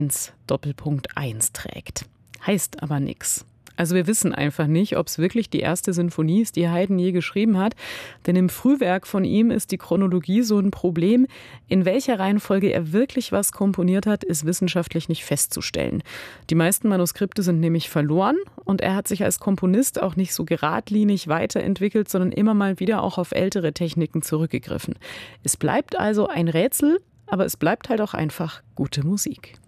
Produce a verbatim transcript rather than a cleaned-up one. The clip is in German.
Doppelpunkt eins trägt. Heißt aber nix. Also wir wissen einfach nicht, ob es wirklich die erste Sinfonie ist, die Haydn je geschrieben hat. Denn im Frühwerk von ihm ist die Chronologie so ein Problem. In welcher Reihenfolge er wirklich was komponiert hat, ist wissenschaftlich nicht festzustellen. Die meisten Manuskripte sind nämlich verloren und er hat sich als Komponist auch nicht so geradlinig weiterentwickelt, sondern immer mal wieder auch auf ältere Techniken zurückgegriffen. Es bleibt also ein Rätsel, aber es bleibt halt auch einfach gute Musik.